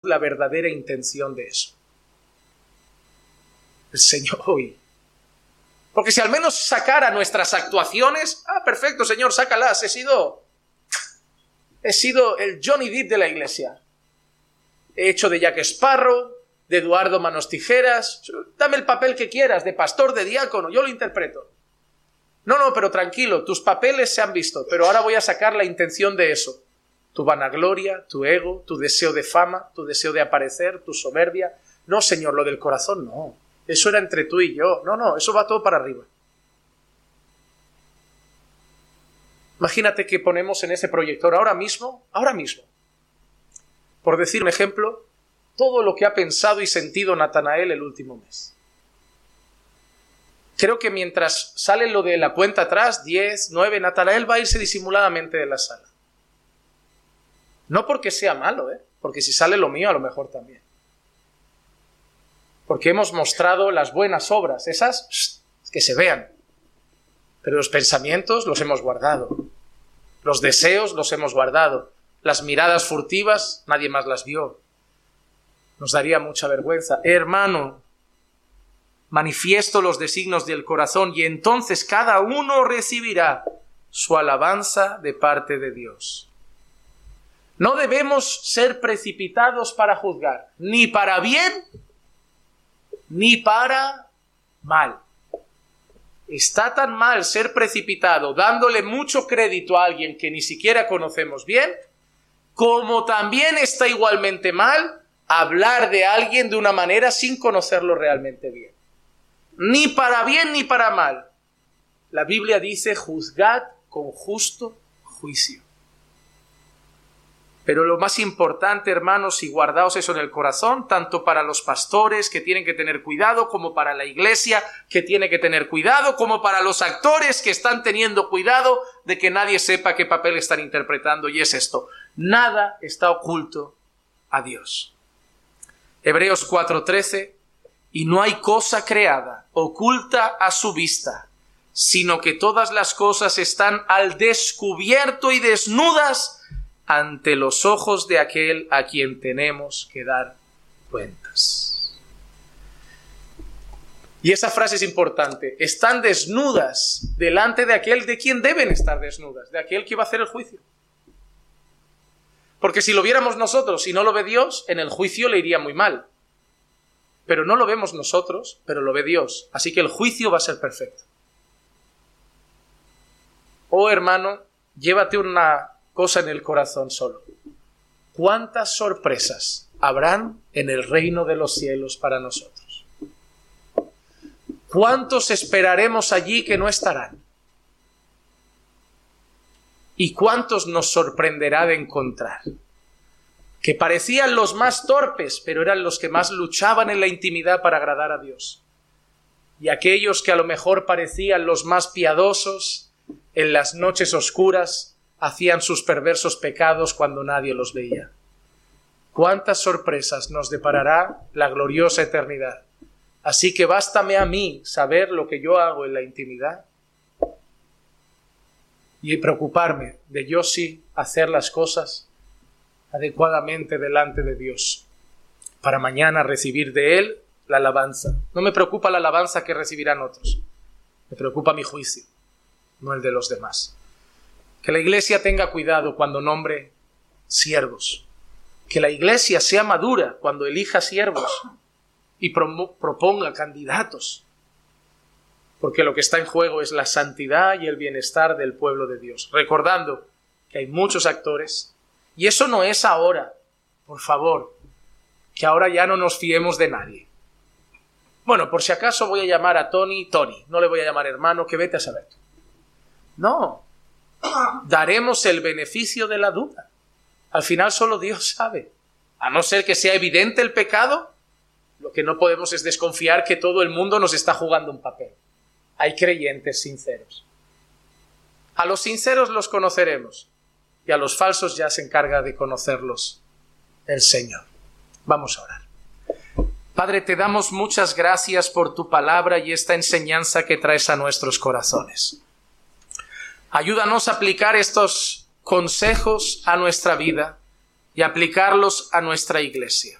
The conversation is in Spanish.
la verdadera intención de eso. El Señor hoy. Porque si al menos sacara nuestras actuaciones, perfecto, Señor, sácalas, he sido el Johnny Depp de la iglesia. He hecho de Jack Sparrow, de Eduardo Manos Tijeras, dame el papel que quieras, de pastor, de diácono, yo lo interpreto. No, pero tranquilo, tus papeles se han visto, pero ahora voy a sacar la intención de eso. Tu vanagloria, tu ego, tu deseo de fama, tu deseo de aparecer, tu soberbia. No, Señor, lo del corazón no. Eso era entre tú y yo. No, eso va todo para arriba. Imagínate que ponemos en ese proyector ahora mismo, por decir un ejemplo, todo lo que ha pensado y sentido Natanael el último mes. Creo que mientras sale lo de la cuenta atrás, 10, 9, Natanael va a irse disimuladamente de la sala. No porque sea malo, porque si sale lo mío a lo mejor también. Porque hemos mostrado las buenas obras, esas que se vean. Pero los pensamientos los hemos guardado. Los deseos los hemos guardado. Las miradas furtivas nadie más las vio. Nos daría mucha vergüenza. Hermano, manifiesto los designios del corazón y entonces cada uno recibirá su alabanza de parte de Dios. No debemos ser precipitados para juzgar, ni para bien, ni para mal. Está tan mal ser precipitado, dándole mucho crédito a alguien que ni siquiera conocemos bien, como también está igualmente mal hablar de alguien de una manera sin conocerlo realmente bien. Ni para bien ni para mal. La Biblia dice, juzgad con justo juicio. Pero lo más importante, hermanos, y guardaos eso en el corazón, tanto para los pastores que tienen que tener cuidado, como para la iglesia que tiene que tener cuidado, como para los actores que están teniendo cuidado de que nadie sepa qué papel están interpretando, y es esto: nada está oculto a Dios. Hebreos 4:13, y no hay cosa creada oculta a su vista, sino que todas las cosas están al descubierto y desnudas ante los ojos de aquel a quien tenemos que dar cuentas. Y esa frase es importante. Están desnudas delante de aquel de quien deben estar desnudas, de aquel que va a hacer el juicio. Porque si lo viéramos nosotros y no lo ve Dios, en el juicio le iría muy mal. Pero no lo vemos nosotros, pero lo ve Dios. Así que el juicio va a ser perfecto. Oh hermano, llévate una cosa en el corazón solo. ¿Cuántas sorpresas habrán en el reino de los cielos para nosotros? ¿Cuántos esperaremos allí que no estarán? ¿Y cuántos nos sorprenderá de encontrar? Que parecían los más torpes, pero eran los que más luchaban en la intimidad para agradar a Dios. Y aquellos que a lo mejor parecían los más piadosos, en las noches oscuras hacían sus perversos pecados cuando nadie los veía. ¿Cuántas sorpresas nos deparará la gloriosa eternidad? Así que bástame a mí saber lo que yo hago en la intimidad y preocuparme de yo sí hacer las cosas adecuadamente delante de Dios, para mañana recibir de Él la alabanza. No me preocupa la alabanza que recibirán otros, me preocupa mi juicio, no el de los demás. Que la iglesia tenga cuidado cuando nombre siervos, que la iglesia sea madura cuando elija siervos y proponga candidatos, porque lo que está en juego es la santidad y el bienestar del pueblo de Dios, recordando que hay muchos actores. Y eso no es ahora, por favor, que ahora ya no nos fiemos de nadie. Bueno, por si acaso voy a llamar a Tony, no le voy a llamar hermano, que vete a saber. No, daremos el beneficio de la duda. Al final solo Dios sabe. A no ser que sea evidente el pecado, lo que no podemos es desconfiar que todo el mundo nos está jugando un papel. Hay creyentes sinceros. A los sinceros los conoceremos. Y a los falsos ya se encarga de conocerlos el Señor. Vamos a orar. Padre, te damos muchas gracias por tu palabra y esta enseñanza que traes a nuestros corazones. Ayúdanos a aplicar estos consejos a nuestra vida y aplicarlos a nuestra iglesia.